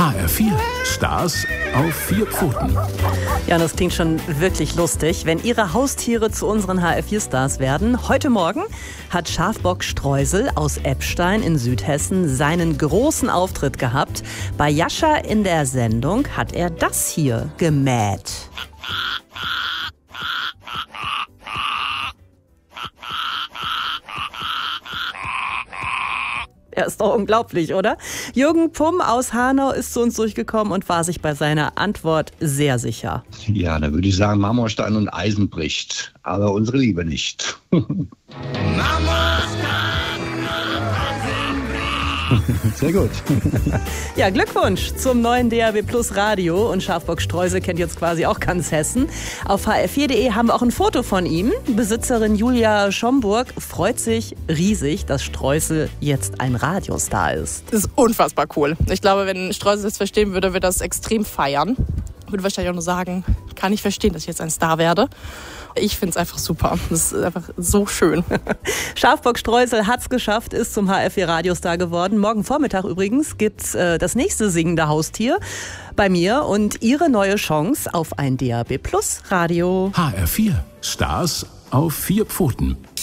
HR4, Stars auf 4 Pfoten. Ja, das klingt schon wirklich lustig, wenn Ihre Haustiere zu unseren HR4-Stars werden. Heute Morgen hat Schafbock Streusel aus Eppstein in Südhessen seinen großen Auftritt gehabt. Bei Jascha in der Sendung hat er das hier gemäht. Ja, ist doch unglaublich, oder? Jürgen Pumm aus Hanau ist zu uns durchgekommen und war sich bei seiner Antwort sehr sicher. Ja, da würde ich sagen, Marmorstein und Eisen bricht, aber unsere Liebe nicht. Sehr gut. Ja, Glückwunsch zum neuen DAB Plus Radio. Und Schafbock Streusel kennt jetzt quasi auch ganz Hessen. Auf hr4.de haben wir auch ein Foto von ihm. Besitzerin Julia Schomburg freut sich riesig, dass Streusel jetzt ein Radiostar ist. Das ist unfassbar cool. Ich glaube, wenn Streusel das verstehen würde, würde das extrem feiern. Würde wahrscheinlich auch nur sagen, kann ich verstehen, dass ich jetzt ein Star werde. Ich finde es einfach super. Das ist einfach so schön. Schafbock Streusel hat's geschafft, ist zum HR4 Radiostar geworden. Morgen Vormittag übrigens gibt's das nächste singende Haustier bei mir und Ihre neue Chance auf ein DAB Plus Radio. HR4, Stars auf 4 Pfoten.